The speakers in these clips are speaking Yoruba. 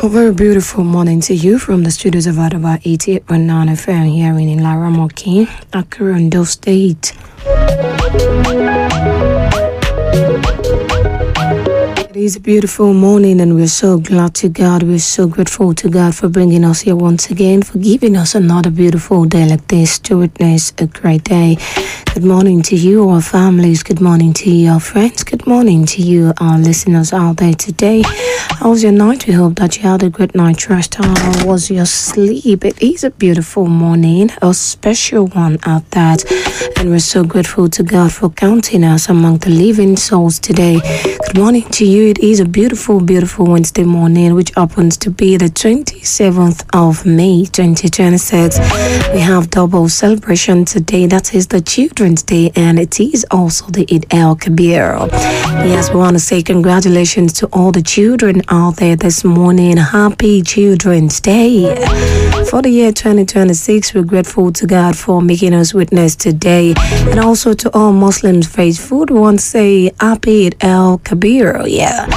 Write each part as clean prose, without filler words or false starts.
A very beautiful morning to you from the studios of Adaba 88.9 FM here in Laramoki, Akure, Ondo State. It is a beautiful morning and we're so glad to God. We're so grateful to God for bringing us here once again, for giving us another beautiful day like this to witness a great day. Good morning to you, our families. Good morning to you, our friends. Good morning to you, our listeners out there today. How was your night? We hope that you had a good night rest. How was your sleep? It is a beautiful morning, a special one at that. And we're so grateful to God for counting us among the living souls today. Good morning to you. It is a beautiful, beautiful Wednesday morning, which happens to be the 27th of May, 2026. We have double celebration today. That is the Children's Day, and it is also the Eid al-Kabir. Yes, we want to say congratulations to all the children out there this morning. Happy Children's Day. For the year 2026, we're grateful to God for making us witness today. And also to all Muslims faithful, we want to say Happy Eid al-Kabir.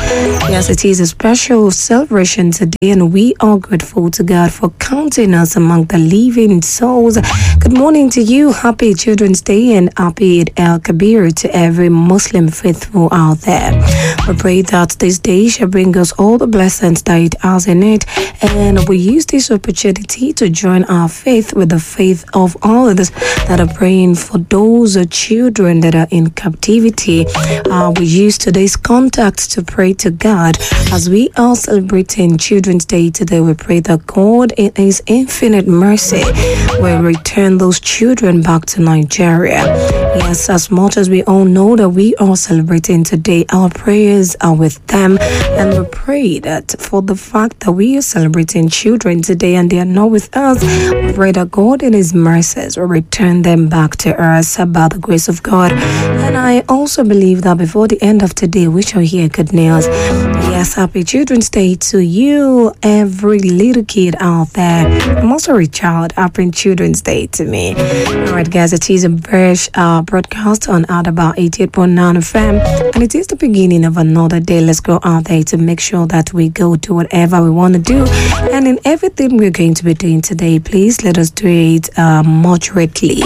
Yes, it is a special celebration today, and we are grateful to God for counting us among the living souls. Good morning to you. Happy Children's Day and Happy Eid al-Kabir to every Muslim faithful out there. We pray that this day shall bring us all the blessings that it has in it, and we use this opportunity to join our faith with the faith of all others that are praying for those children that are in captivity. We use today's contact to pray to God. As we are celebrating Children's Day today, we pray that God in His infinite mercy will return those children back to Nigeria. Yes, as much as we all know that we are celebrating today, our prayers are with them, and we pray that for the fact that we are celebrating children today and they are not with us, we pray that God in His mercies will return them back to us by the grace of God. And I also believe that before the end of today, we shall hear good news. Yes, happy Children's Day to you, every little kid out there. I'm also a child. Happy Children's Day to me. All right, guys, it is a fresh broadcast on Adaba 88.9 FM, and it is the beginning of another day. Let's go out there to make sure that we go do whatever we want to do, and in everything we're going to be doing today, please let us do it moderately.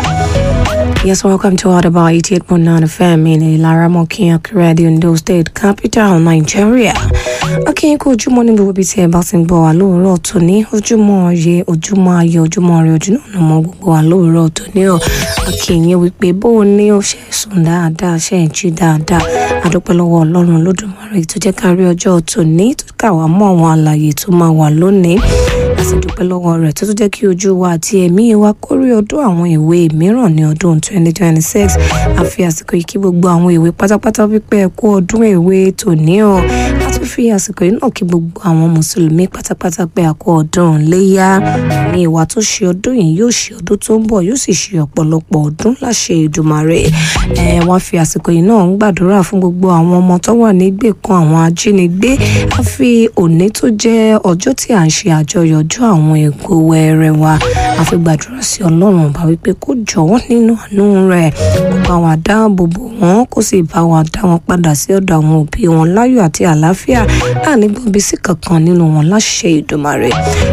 Yes, welcome to Adaba 88.9 FM in Laramoki, Akure, Ondo State capital, Nigeria. Okay, good morning. We will be saying about Simbo, Alo, Tony, Ojumo, Ojuma, Ojumori, Ojuno, Mogo, Alo, Tony, okay, we be born, Neo, Sunda, Dash, Chida, Adopelo, Lon, Lodumari, to take a real job to need to Kawa, Mawala, Yituma, Walone. Dúpẹ́ lọ́wọ́ rẹ̀ tó jẹ́ kí ojú wa àti ẹ̀mí wa kórè ọdún àwọn ìwé mìíràn ní ọdún 2026. Àfi àsìkò yìí kí gbogbo àwọn ìwé pátápátá wípé ẹ kú ọdún èwe tòní o. A tún fi àsìkò yìí náà kí gbogbo àwọn mùsùlùmí pátápátá pé a kú ọdún léyá. Ní ìwà tó ṣe ọdún yìí yóò ṣe ọdún tó ń bọ̀, yóò sì ṣe ọ̀pọ̀lọpọ̀ ọdún láṣẹ Èdùmàrè. Wọ́n fi àsìkò yìí náà ń gbàdúrà fún gbogbo àwọn ọmọ tó wà nígbèkùn àwọn ajínigbé. A fi òní tó jẹ́ ọjọ́ tí à ń ṣe àjọyọ̀ ọjọ́ àwọn èkó wẹrẹ wa, a fi gbàdúrà sí Ọlọ́run bá wípé kó jọ̀wọ́ nínú àánú rẹ̀ kó bá wa dáàbò bò wọ́n, kó sì bá wa dá wọn padà sí ọ̀dọ̀ àwọn òbí wọn láyọ̀ àti àlàáfíà, láàní gbọ̀nbí sí kankan nínú wọn láṣẹ Èdùmàrè.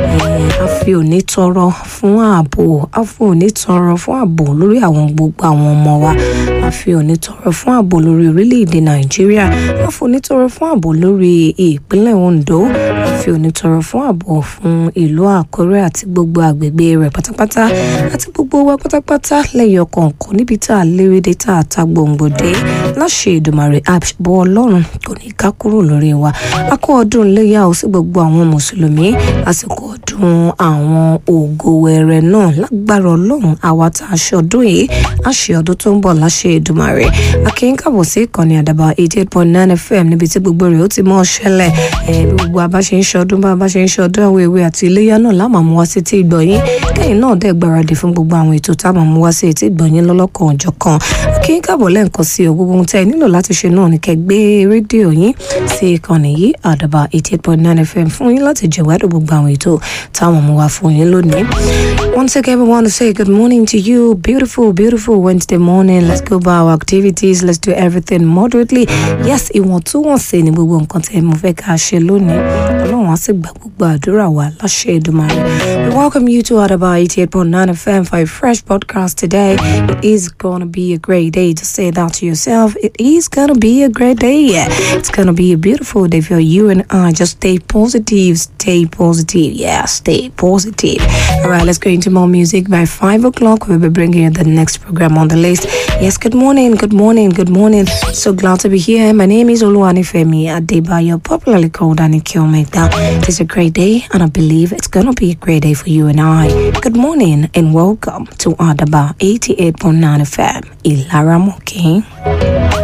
A fi òní tọrọ fún ààbò, a fi òní tọrọ fún ààbò lórí àwọn gbogbo àwọn ọmọ wa, a fi òní tọrọ fún ààbò lórí orílẹ̀-èdè Nàìjíríà, a fi òní tọrọ fún ààbò lórí ìpínlẹ̀ Ondo, a fi òní tọrọ fún ààbò fún ìlú Àkúrẹ́ àti gbogbo àgbègbè rẹ̀ pátápátá, àti gbogbo wa pátápátá lẹ́yọ kọ̀ọ̀kan níbi tá a lérédé tá a ta gbòǹgbòdé láṣẹ Èdùmàrè. Àbọ̀ Ọlọ́run kò ní ká kúrò lórí wa. A kú ọdún léyà ó sí gbogbo àwọn mùsùlùmí, àsìkò ọdún àwọn ògo wẹrẹ náà lágbára Ọlọ́run. Àwa tá a ṣe ọdún yìí á ṣe ọdún tó ń bọ̀ láṣẹ Èdùmàrè. Akínyìn káàbọ̀ sí ìkànnì Àdàbà 88.9 FM níbi tí gbogbo rẹ̀ ó ti mọ́ ṣẹlẹ̀. Gbogbo àbá ṣe ń ṣọdún, bá a bá ṣe ń ṣọdún àwọn èwe àti iléyá náà láàmú mú wá sí etí ìgbọ̀nyín. Kẹ́yìn náà dẹ̀ gbáradì fún gbogbo àwọn ètò tá a máa mú wá sí etí ìgbọ̀nyín lọ́lọ́kan ọjọ́ kan. Akínyìn káàbọ̀ lẹ́ǹkan sí o, gbogbo ohun tẹ́ ẹ nílò láti ṣe náà ni kẹ́ gbé rédíò yín sí ìkànnì yìí Àdàbà 88.9 FM fún yín láti jẹ̀wádùn gbogbo àwọn ètò táwọn mú wá fún yín lónìí. Once again, we want to say good morning to you. Beautiful, beautiful Wednesday morning. Let's go by our activities. Let's do everything moderately. Yes, ìwọ̀ntúnwọ̀nsì ni gbogbo nǹkan tẹ́ mo fẹ́ ká ṣe lónìí. Ọlọ́run á sì gba gbogbo àdúrà wa láṣẹ Èdùmàrè. We welcome you to Àdàbà 88.9 FM for a fresh podcast today. It is going to be a great day. To say that to yourself. It is going to be a great day. Yeah. It's going to be a beautiful day for you and I. Just stay positive. Stay positive. Yeah, stay positive. All right, let's go into more music. By 5 o'clock, we'll be bringing you the next program on the list. Yes, good morning, good morning, good morning. So glad to be here. My name is Oluwanifemi Adebayo, popularly called Aniki Omega. It is a great day, and I believe it's going to be a great day for you and I. Good morning, and welcome to Àdàbà 88.9 FM. Ìlara Mọ̀kín.